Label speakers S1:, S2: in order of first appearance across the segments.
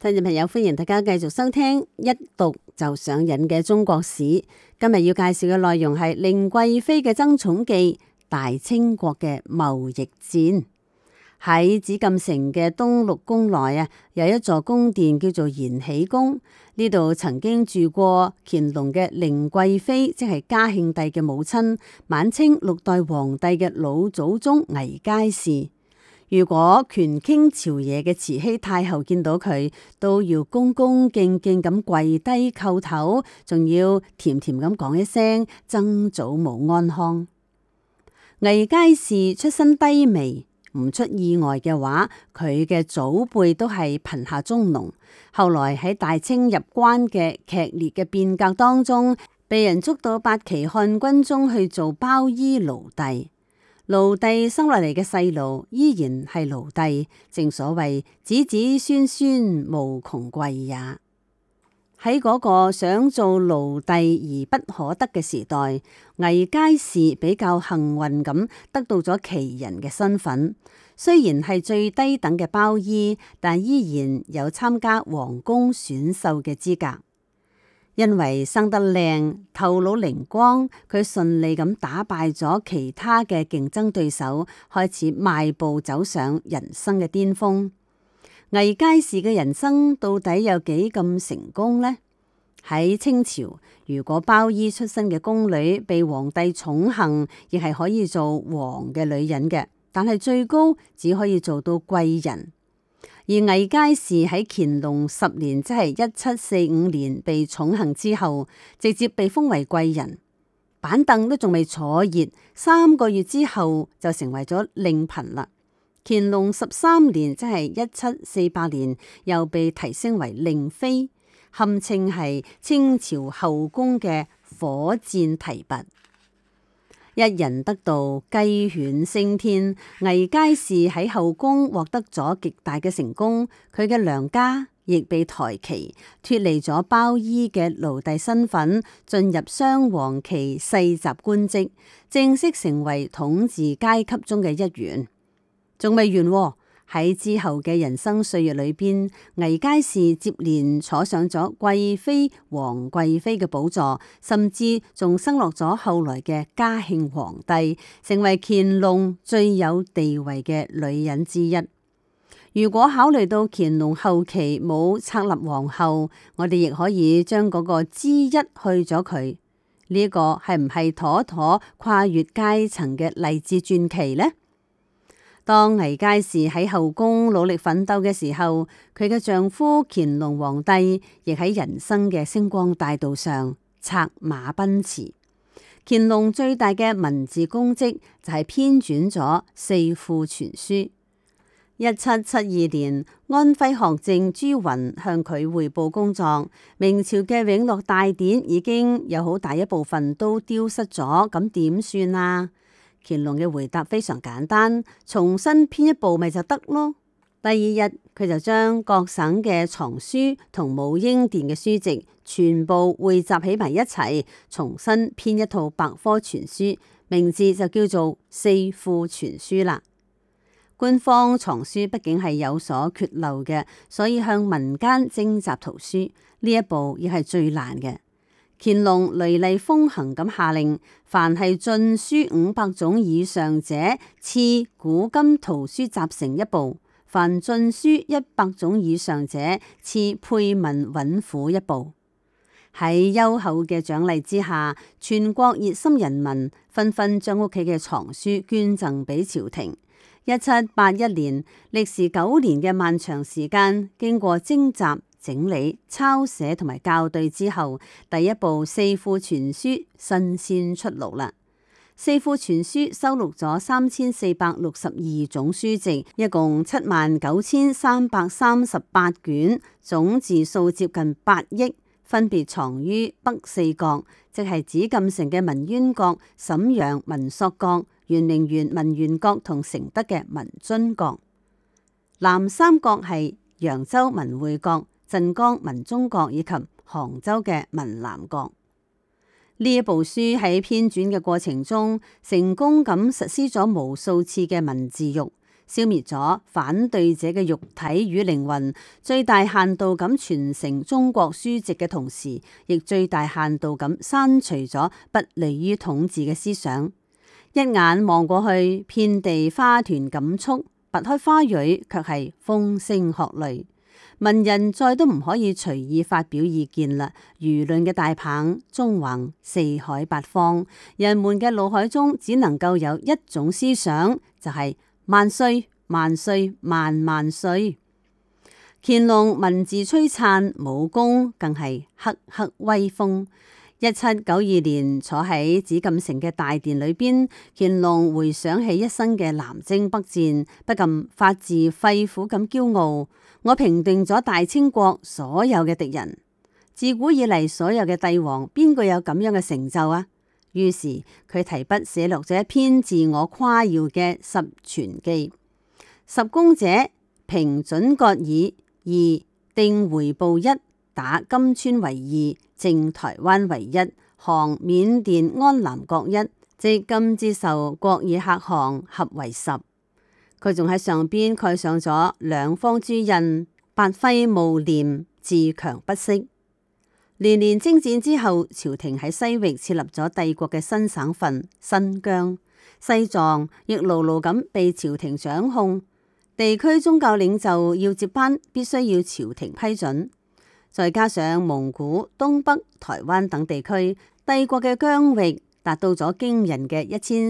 S1: 聽眾朋友，歡迎大家繼續收聽一讀就上癮嘅中國史。今日要介紹嘅內容係令貴妃嘅爭寵記——大清國嘅貿易戰。喺紫禁城嘅東六宮內啊，有一座宮殿叫做延禧宮。呢度曾經住過乾隆嘅寧貴妃，即係嘉慶帝嘅母親，晚清6代皇帝嘅老祖宗魏佳氏。如果權傾朝野嘅慈禧太后見到佢，都要恭恭敬敬咁跪低叩頭，仲要甜甜咁講一聲曾祖母安康。魏佳氏出身低微，唔出意外嘅話，佢嘅祖輩都係貧下中農。後來喺大清入關嘅劇烈嘅變革當中，被人捉到八旗漢軍中去做包衣奴隸。奴隸生落嚟嘅細路依然係奴隸，正所謂子子孫孫無窮貴也。喺嗰個想做奴隸而不可得嘅時代，魏佳氏比較幸運咁得到咗旗人嘅身份。雖然係最低等嘅包衣，但依然有參加皇宮選秀嘅資格。因為生得靚、頭腦靈光，佢順利咁打敗咗其他嘅競爭對手，開始邁步走上人生嘅巔峰。魏佳氏嘅人生到底有幾咁成功呢？喺清朝，如果包衣出身嘅宮女被皇帝寵幸，亦係可以做皇嘅女人嘅，但係最高只可以做到貴人。而魏佳氏喺乾隆10年，即係1745年被寵幸之後，直接被封為貴人，板凳都仲未坐熱，3個月之後就成為咗令嬪啦。乾隆13年，即係1748年，又被提升為令妃，堪稱係清朝後宮嘅火箭提拔。一人得道，雞犬升天。魏佳氏喺後宮獲得咗極大嘅成功，佢嘅娘家亦被抬旗，脫離咗包衣嘅奴隸身份，進入雙黃旗世襲官職，正式成為統治階級中嘅一員。仲未完喎。喺之後嘅人生歲月裏邊，魏佳氏接連坐上咗貴妃、皇貴妃嘅寶座，甚至仲生落咗後來嘅嘉慶皇帝，成為乾隆最有地位嘅女人之一。如果考慮到乾隆後期冇冊立皇后，我哋亦可以將嗰個之一去咗佢。呢個係唔係妥妥跨越階層嘅勵志傳奇呢？當魏佳氏喺後宮努力奮鬥嘅時候，佢嘅丈夫乾隆皇帝亦喺人生嘅星光大道上策馬奔馳。乾隆最大嘅文字功績就係編纂咗《四庫全書》。1772年，安徽學政朱雲向佢匯報工作，明朝嘅永樂大典已經有好大一部分都丟失咗，咁點算啊？乾隆嘅回答非常簡單，重新編一部咪就得咯。第二日，佢就將各省嘅藏書同武英殿嘅書籍全部匯集起埋一齊，重新編一套百科全書，名字就叫做《四庫全書》啦。官方藏書畢竟係有所缺漏嘅，所以向民間徵集圖書呢一步亦係最難嘅。乾隆雷厲風行咁下令，凡係進書500種以上者，賜古今圖書集成一部；凡進書100種以上者，賜配文韻庫一部。喺優厚嘅獎勵之下，全國熱心人民紛紛將屋企嘅藏書捐贈俾朝廷。1781年，歷時9年嘅漫長時間，經過徵集、整理、抄寫同埋校對之後，第一部四庫全書新鮮出爐啦。四庫全書收錄咗3462種書籍，一共79338卷，總字數接近8億，分別藏於北四國，即係紫禁城嘅文淵閣、瀋陽文朔閣、圓明園文淵閣同承德嘅文津閣。南三國係揚州文匯閣、鎮江文中閣以及杭州嘅文南閣。呢一部書喺編纂嘅過程中，成功咁實施咗無數次嘅文字獄， 消滅咗反對者嘅肉體與靈魂，最大限度咁傳承中國書籍嘅同時，亦最大限度咁刪除咗不利於統治嘅思想。一眼望過去，遍地花團錦簇，拔開花蕊，卻係風聲鶴唳。文人再都唔可以隨意發表意見啦，輿論嘅大棒縱橫四海八方，人們嘅腦海中只能夠有一種思想，就係萬歲萬歲萬萬歲。乾隆文字璀璨，武功更係赫赫威風。1792年坐喺紫禁城嘅大殿裏邊，乾隆回想起一生嘅南征北戰，不禁發自肺腑咁驕傲。我平定咗大清國所有嘅敵人，自古以嚟所有嘅帝王，邊個有咁樣嘅成就啊？於是佢提筆寫落咗一篇自我誇耀嘅十全記：十功者，平準葛爾二，定回部一，打金川為二，靖台灣為一，降緬甸安南各一，即金之仇國爾克汗合為十。佢仲喺上邊蓋上咗兩方朱印，百揮慕念，自強不息。連年征戰之後，朝廷喺西域設立咗帝國嘅新省份新疆、西藏，亦牢牢咁被朝廷掌控。地區宗教領袖要接班，必須要朝廷批准。再加上蒙古、東北、台灣等地區，帝國嘅疆域達到咗驚人嘅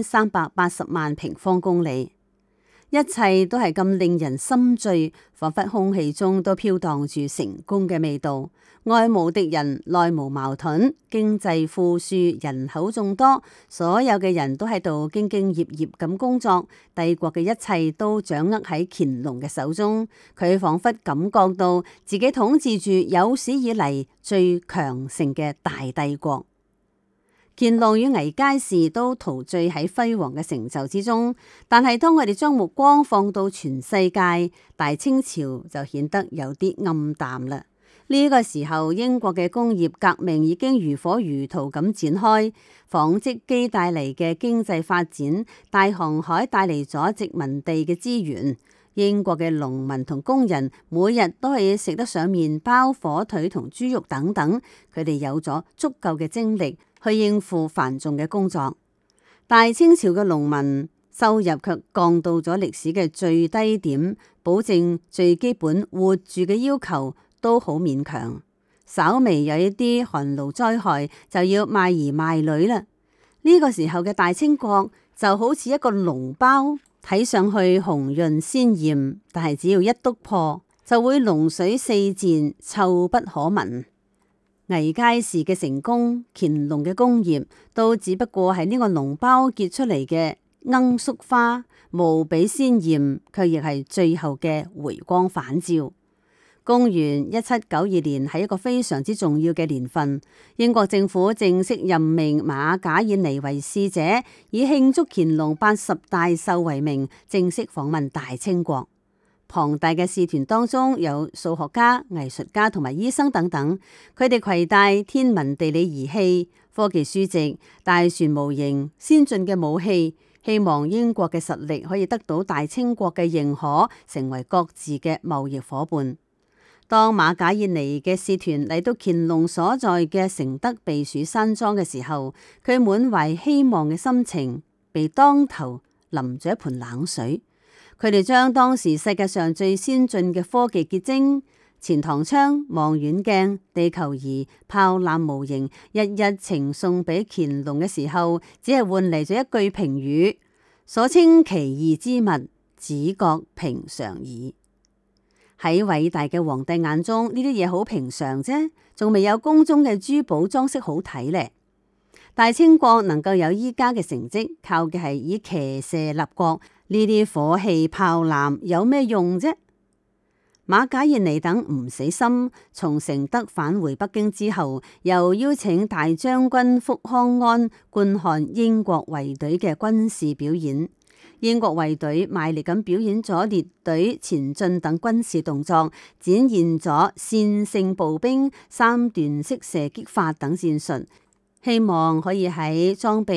S1: 1380萬平方公里。一切都係咁令人心醉，仿佛空氣中都飄蕩住成功嘅味道。外無敵人，內無矛盾，經濟富庶，人口眾多，所有嘅人都喺度兢兢業業咁工作。帝國嘅一切都掌握喺乾隆嘅手中，佢仿佛感覺到自己統治住有史以嚟最強盛嘅大帝國。乾隆與倪佳氏都陶醉喺輝煌嘅成就之中，但係當我哋將目光放到全世界，大清朝就顯得有啲暗淡啦。呢個時候，英國嘅工業革命已經如火如荼咁展開，紡織機帶嚟嘅經濟發展，大航海帶嚟咗殖民地嘅資源。英國嘅農民同工人每日都係食得上麵包、火腿同豬肉等等，佢哋有咗足夠嘅精力去應付繁重嘅工作。大清朝嘅農民收入卻降到咗歷史嘅最低點，保證最基本活住嘅要求都好勉強，稍微有一啲寒露災害就要賣兒賣女啦。呢個時候嘅大清國就好似一個籠包，睇上去紅潤鮮艷，但係只要一篤破就會膿水四濺，臭不可聞。倪佳氏嘅成功，乾隆嘅功業，都只不過係呢個籠包結出嚟嘅罌粟花，無比鮮艷，卻亦係最後嘅回光返照。公元1792年係一個非常之重要嘅年份，英國政府正式任命馬賈燕尼為使者，以慶祝乾隆80大壽為名，正式訪問大清國。龐大嘅使團當中有數學家、藝術家同埋醫生等等，佢哋攜帶天文地理儀器、科技書籍、大船模型、先進嘅武器，希望英國嘅實力可以得到大清國嘅認可，成為各自嘅貿易夥伴。當馬賈燕尼嘅使團嚟到乾隆所在嘅承德避暑山莊嘅時候，佢滿懷希望嘅心情被當頭淋咗一盆冷水。佢哋將當時世界上最先進嘅科技結晶錢塘窗、望遠鏡、地球儀、炮艦模型日日呈送俾乾隆嘅時候，只係換嚟咗一句評語：所稱奇異之物，只覺平常矣。喺偉大嘅皇帝眼中，呢啲嘢好平常啫，仲未有宮中嘅珠寶裝飾好睇咧。大清國能夠有依家嘅成績，靠嘅係以騎射立國，呢啲火器炮艦有咩用啫？馬賈燕尼等唔死心，從承德返回北京之後，又邀請大將軍福康安觀看英國衛隊嘅軍事表演。英國衛隊賣力咁表演咗列隊前進等軍事動作，展現咗線性步兵、三段式射擊法等戰術，希望可以喺裝備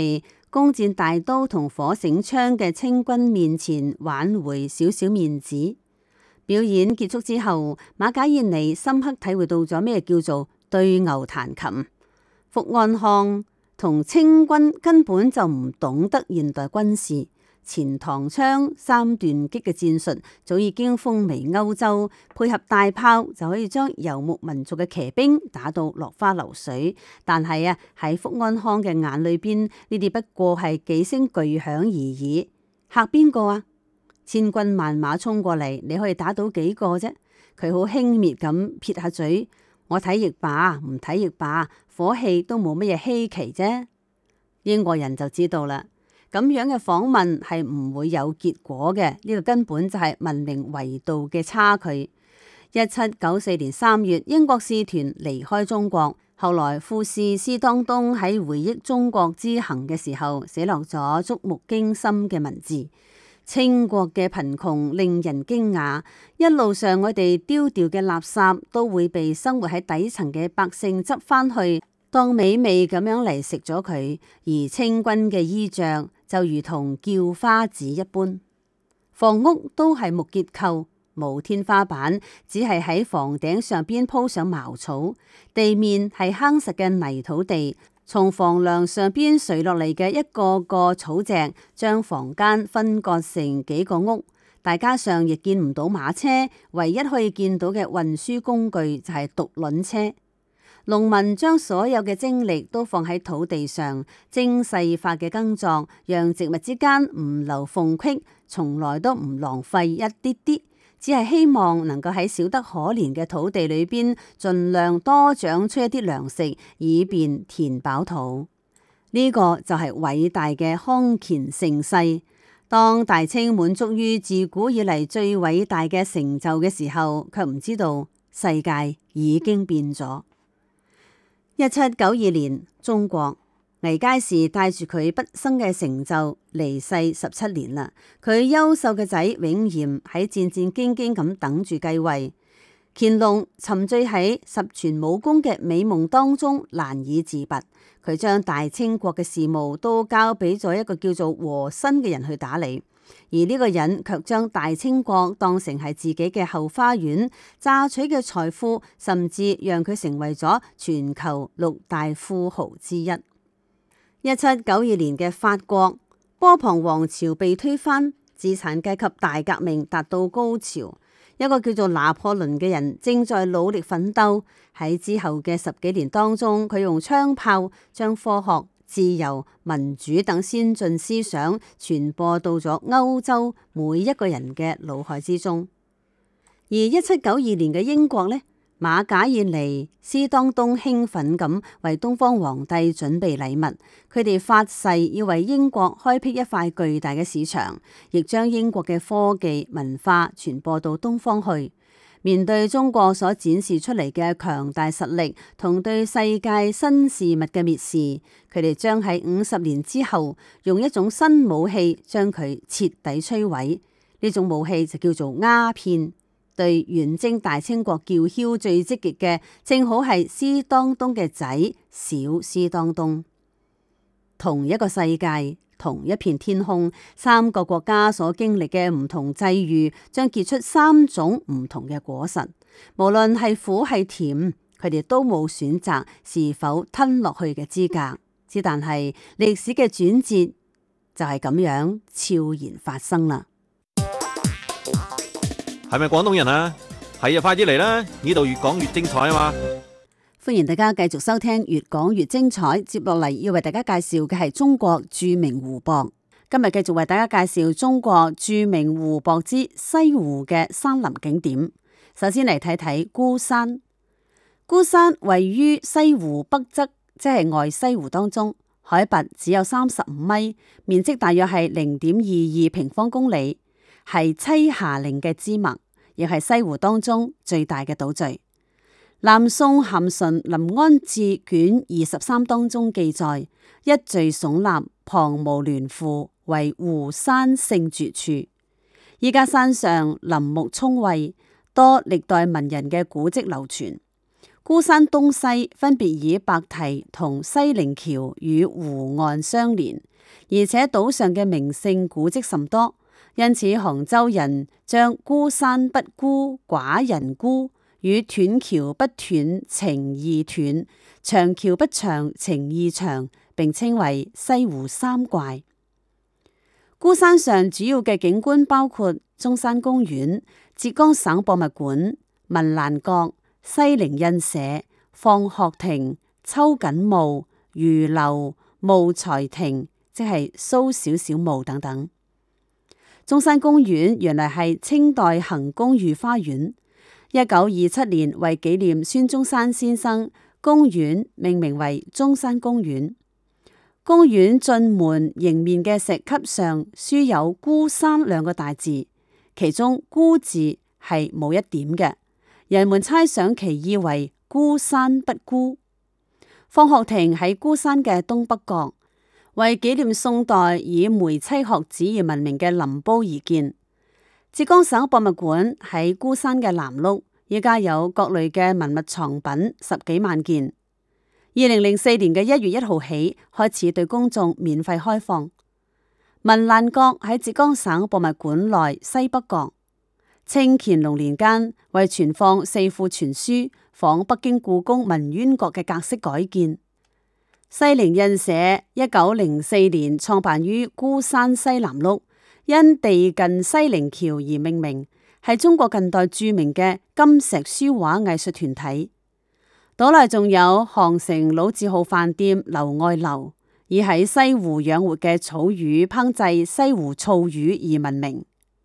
S1: 弓箭大刀同火繩槍嘅清軍面前挽回少少面子。表演結束之後，馬賈燕妮深刻體會到咗咩叫做對牛彈琴。福安康同清軍根本就唔懂得現代軍事，錢塘槍三段擊嘅戰術早已經風靡歐洲，配合大炮就可以將游牧民族嘅騎兵打到落花流水。但係喺福安康嘅眼裏邊，呢啲不過係幾聲巨響而已，嚇邊個啊？千軍萬馬衝過嚟，你可以打到幾個啫？佢好輕蔑咁撇下嘴，我睇亦罷，唔睇亦罷，火器都冇乜嘢稀奇啫。英國人就知道啦，咁樣嘅訪問係唔會有結果嘅，呢個根本就係文明維度嘅差距。1794年3月，英國使團離開中國，後來副使斯當東喺回憶中國之行嘅時候，寫落咗觸目驚心嘅文字。清國嘅貧窮令人驚訝，一路上我哋丟掉嘅垃圾都會被生活喺底層嘅百姓執翻去，當美味咁樣嚟食咗佢。而清軍嘅衣着就如同叫花子一般，房屋都係木結構，冇天花板，只係喺房頂上邊鋪上茅草，地面係夯實嘅泥土地。從房梁上邊垂落嚟嘅一個個草席，將房間分割成幾個屋。大街上亦見唔到馬車，唯一可以見到嘅運輸工具就係獨輪車。農民將所有嘅精力都放喺土地上，精細化嘅耕作，讓植物之間唔留縫隙，從來都唔浪費一啲啲。只係希望能夠喺少得可憐嘅土地裏邊，盡量多長出一啲糧食，以便填飽肚。呢個就係偉大嘅康乾盛世。當大清滿足於自古以嚟最偉大嘅成就嘅時候，卻唔知道世界已經變咗。1792年，中國。倪佳士帶住佢畢生嘅成就離世17年啦。佢優秀嘅仔永琰喺戰戰兢兢咁等住繼位。乾隆沉醉喺十全武功嘅美夢當中難以自拔，佢將大清國嘅事務都交俾咗一個叫做和珅嘅人去打理，而呢個人卻將大清國當成係自己嘅後花園，榨取嘅財富甚至讓佢成為咗全球6大富豪之一。1792年嘅法國，波旁王朝被推翻，資產階級大革命達到高潮。一個叫做拿破崙嘅人正在努力奮鬥。喺之後嘅10幾年當中，佢用槍炮將科學、自由、民主等先進思想傳播到咗歐洲每一個人嘅腦海之中。而1792年嘅英國呢？馬賈燕妮、斯當東興奮咁為東方皇帝準備禮物，佢哋發誓要為英國開闢一塊巨大嘅市場，亦將英國嘅科技文化傳播到東方去。面對中國所展示出嚟嘅強大實力同對世界新事物嘅蔑視，佢哋將喺50年之後用一種新武器將佢徹底摧毀。呢種武器就叫做鴉片。對遠征大清國叫囂最積極嘅，正好係斯當東嘅仔小斯當東。同一個世界，同一片天空，3個國家所經歷嘅唔同際遇，將結出3種唔同嘅果實。無論係苦係甜，佢哋都冇選擇是否吞落去嘅資格。之但係歷史嘅轉折就係咁樣悄然發生啦。
S2: 係咪廣東人啊？係啊，快啲嚟啦！呢度越講越精彩啊嘛！
S1: 歡迎大家繼續收聽越講越精彩。接落嚟要為大家介紹嘅係中國著名湖泊。今日繼續為大家介紹中國著名湖泊之西湖嘅山林景點。首先嚟睇睇孤山。孤山位於西湖北側，即係外西湖當中，海拔只有35米，面積大約係0.22平方公里。係棲霞嶺嘅支脈，亦係西湖當中最大嘅島嶼。南宋咸淳臨安志卷23當中記載：一敍聳立，旁無聯附，為湖山勝絕處。依家山上林木蔥鬱，多歷代文人嘅古跡流傳。孤山東西分別以白堤同西泠橋與湖岸相連， 而且島上嘅名勝古蹟甚多，因此杭州人將孤山不孤寡人孤與斷橋不斷情義斷、長橋不長情義長並稱為西湖三怪。孤山上主要嘅景觀包括中山公園、浙江省博物館、文瀾閣、西泠印社、放學亭、秋瑾墓、魚樓、霧才亭，即係蘇小小墓等等。中山公園原來係清代行宮御花園，1927年為紀念孫中山先生，公園命名為中山公園。公園進門迎面嘅石級上書有孤山兩個大字，其中孤字係冇一點嘅，人們猜想其意為孤山不孤。放學亭喺孤山嘅東北角，為紀念宋代以梅妻學子而聞名嘅林褒而建。浙江省博物館喺孤山嘅南麓，依家有各類嘅文物藏品10幾萬件。2004年嘅1月1號起開始對公眾免費開放。文瀾閣喺浙江省博物館內西北角。清乾隆年間為存放4庫全書，仿北京故宮文淵閣嘅格式改建。西泠印社1904年創辦於孤山西南麓，因地近西泠橋而命名，係中國近代著名嘅金石書畫藝術團體。島內仲有杭城老字號飯店劉愛樓，以喺西湖養活嘅草魚烹製西湖醋魚而聞名。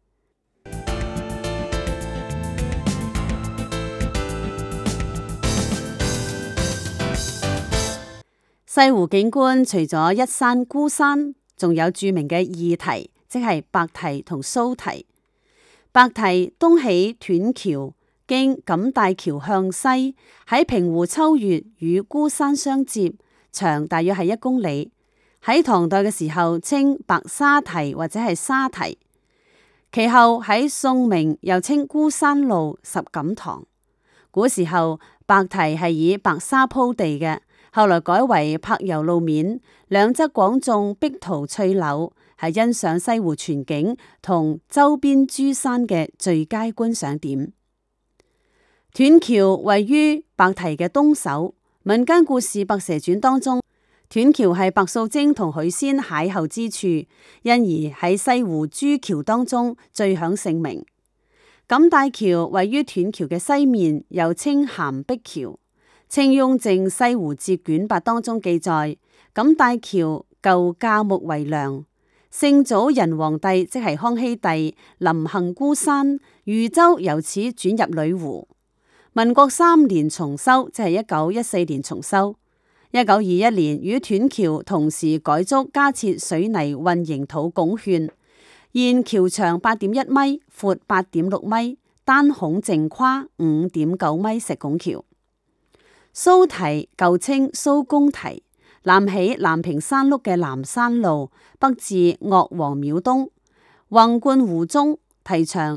S1: 西湖景觀除咗一山孤山，仲有著名嘅二堤，即係白堤同蘇堤。白堤東起斷橋，經錦帶橋向西，喺平湖秋月與孤山相接，長大約係1公里。喺唐代嘅時候稱白沙堤或者係沙堤，其後喺宋明又稱孤山路、十錦塘。古時候白堤係以白沙鋪地嘅，後來改為柏油路面，兩側廣種碧桃翠柳，係欣賞西湖全景同周邊諸山嘅最佳觀賞點。斷橋位於白堤嘅東首，民間故事《白蛇傳》當中，斷橋係白素貞同許仙邂逅之處，因而喺西湖諸橋當中最享盛名。錦帶橋位於斷橋嘅西面，又稱鹹碧橋。清雍正西湖志卷8當中記載，錦帶橋舊架木為梁，聖祖仁皇帝即係康熙帝臨幸孤山，漁舟由此轉入女湖。民國3年重修，即係1914年重修。1921年與斷橋同時改築加設水泥混凝土拱券，現橋長8.1米，闊8.6米，單孔淨跨5.9米石拱橋。蘇堤舊稱蘇公堤，南起南屏山麓嘅南山路，北至岳王廟東，橫貫湖中，堤長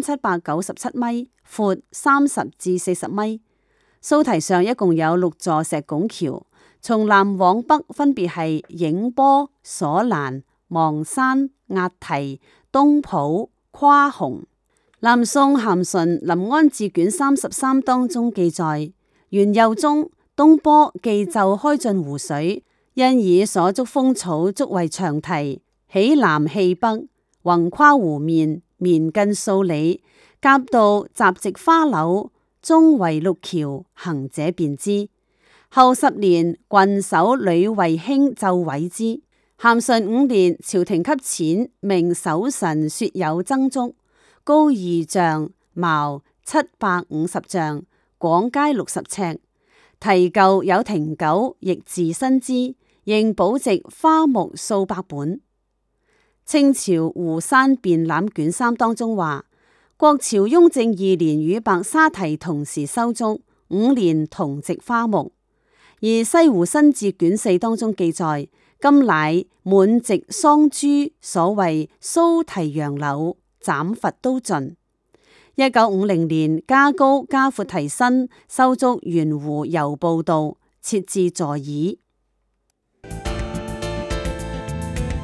S1: 2797米，闊30至40米。蘇堤上一共有6座石拱橋，從南往北分別係影波、鎖蘭、望山、押堤、東浦、跨洪。南宋咸淳臨安志卷33當中記載，元佑中東坡既就開進湖水，因以所築風草築為長堤，起南氣北，橫跨湖面，綿近數里，夾道雜植花柳，中圍6橋，行者便知。後10年，郡守呂惠卿就毀之。咸淳5年，朝廷給錢，命守臣說有增築，高2丈，茅750丈，廣皆60尺。堤舊有亭九，亦自新之，仍保值花木數百本。清朝湖山辨覽卷3當中話，國朝雍正2年與白沙堤同時修築，5年同植花木。而西湖新志卷4當中記載，今乃滿植桑株，所謂蘇堤楊柳，斬伐都盡。1950年加高加闊堤身，修築圓湖遊步道，設置座椅。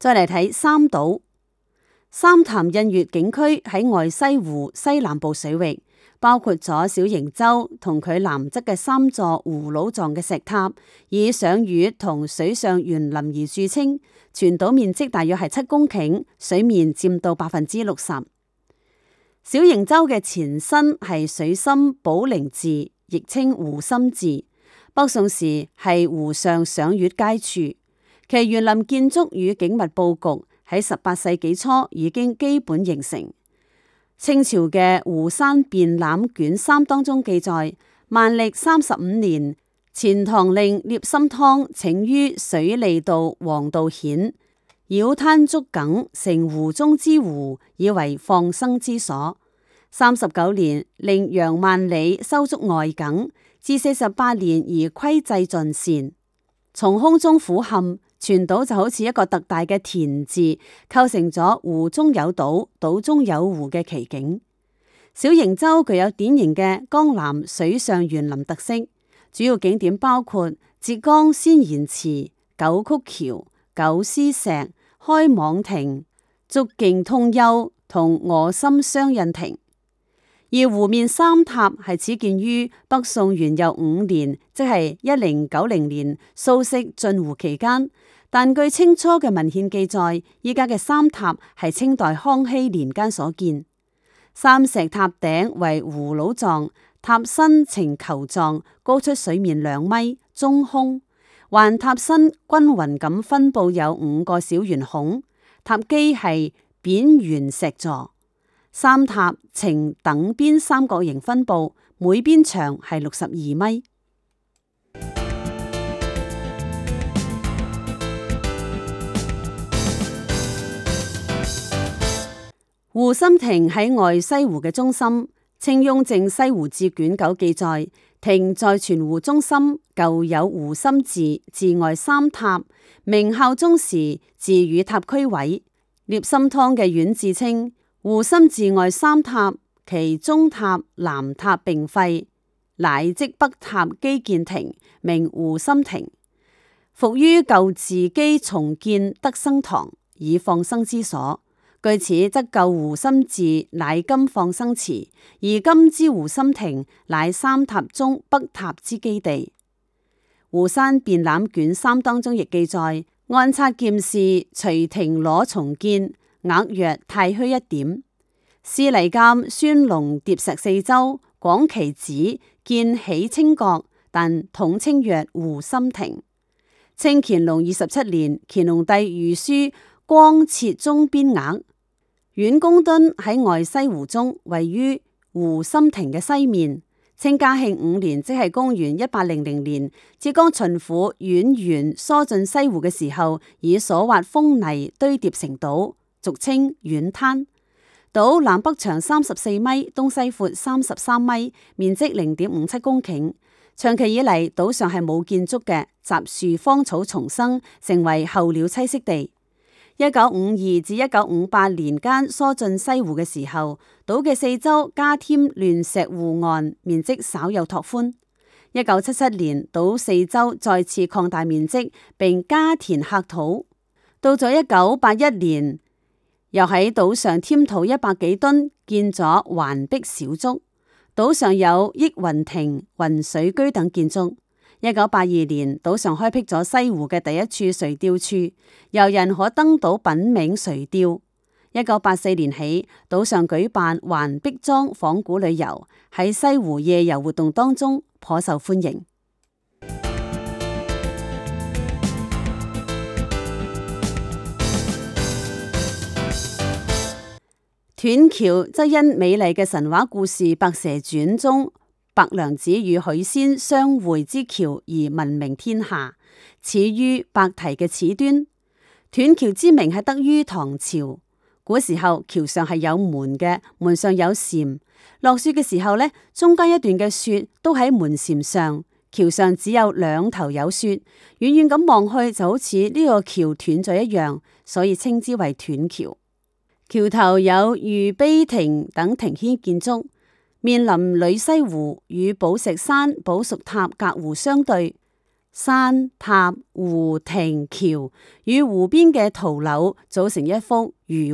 S1: 再嚟睇三島。三潭印粵景區喺外西湖西南部水域，包括咗小瀛洲同佢南側嘅三座葫蘆狀嘅石塔，以賞月同水上園林而著稱。全島面積大約係7公頃，水面佔到60%。小瀛洲嘅前身係水心寶靈寺，亦稱湖心寺。北宋時係湖上賞月佳處，其園林建築與景物佈局喺18世紀初已經基本形成。清朝嘅《湖山辨覽卷3》當中記載，萬曆35年，錢塘令聶心湯請於水利道黃道險，繞灘築埂，成湖中之湖，以為放生之所。39年，令楊萬里修築外埂，至48年而規制盡善。從空中俯瞰，全島就好似一個特大嘅田字，構成咗湖中有島，島中有湖嘅奇景。小瀛洲具有典型嘅江南水上園林特色，主要景點包括浙江仙言池、九曲橋、九絲石、開網亭、竹徑通幽同鵝心雙印亭。而湖面三塔係始建於北宋元佑5年，即係1090年，蘇軾進湖期間。但據清初嘅文獻記載，依家嘅三塔係清代康熙年間所建。三石塔頂為葫蘆狀，塔身呈球狀，高出水面2米，中空。環塔身均勻咁分佈有5個小圓孔，塔基係扁圓石座。三塔呈等邊三角形分佈，每邊長係62米。湖心亭喺外西湖嘅中心，清雍正西湖志卷9記載，亭在全湖中心，舊有湖心寺，寺外三塔。明孝宗時寺與塔區位。聶心湯嘅院志稱，湖心寺外三塔，其中塔、南塔並廢，乃即北塔基建亭，名湖心亭。復於舊寺基重建德生堂，以放生之所。據此，則舊湖心寺乃今放生池，而今之湖心亭乃三塔中北塔之基地。湖山辨覽卷3當中亦記載，按察劍事隨亭攞重建，額約太虛1點。司禮監孫龍疊石4州，廣其址，建起清閣，但統稱曰湖心亭。清乾隆27年，乾隆帝御書光設中邊額。阮公墩喺外西湖中，位於湖心亭嘅西面。清嘉慶5年，即係公元1800年，浙江巡撫阮元疏浚西湖嘅時候，以所挖風泥堆疊成島，俗稱阮灘。島南北長34米，東西闊33米，面積0.57公頃。長期以嚟，島上係冇建築嘅，雜樹荒草叢生，成為候鳥棲息地。1952至1958年間疏浚西湖嘅時候，島嘅4周加添亂石護岸，面積稍有拓寬。1977年，島4周再次擴大面積，並加填喀土。到咗1981年，又喺島上添土100幾噸，建咗環壁小築。島上有益雲亭、雲水居等建築。1982年，島上開闢咗西湖嘅第一處垂釣處，遊人可登島品茗垂釣。1984年起，島上舉辦環壁莊訪古旅遊，喺西湖夜遊活動當中頗受歡迎。斷橋則因美麗嘅神話故事《白蛇傳》中白娘子與許仙相會之橋而聞名天下，始於白堤嘅始端。斷橋之名係得於唐朝，古時候橋上係有門嘅，門上有檐。落雪嘅時候呢，中間一段嘅雪都喺門檐上，橋上只有兩頭有雪，遠遠咁望去就好似呢個橋斷咗一樣，所以稱之為斷橋。橋頭有御碑亭等亭軒建築，面臨女西湖，與寶石山、寶蜀塔隔湖相對。 山塔湖亭橋與湖邊嘅桃柳組成一幅如